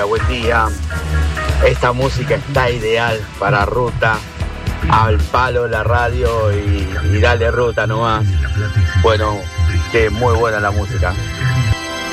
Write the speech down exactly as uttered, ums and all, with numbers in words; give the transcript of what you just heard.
hola, buen día. Esta música está ideal para ruta, al palo la radio y, y dale ruta nomás. Bueno, que muy buena la música.